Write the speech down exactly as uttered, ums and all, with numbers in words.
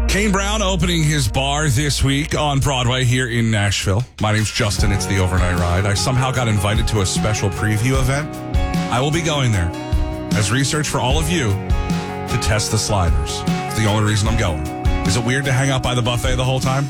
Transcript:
Kane Brown opening his bar this week on Broadway here in Nashville. My name's Justin. It's the Overnight Ride. I somehow got invited to a special preview event. I will be going there as research for all of you to test the sliders. It's the only reason I'm going. Is it weird to hang out by the buffet the whole time?